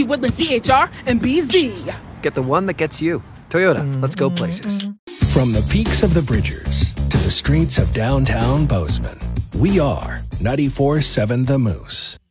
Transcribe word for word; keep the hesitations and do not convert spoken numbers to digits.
Woodland C H R and B Z. Get the one that gets you. Toyota, let's go places. From the peaks of the Bridgers to the streets of downtown Bozeman, we are ninety-four point seven The Moose.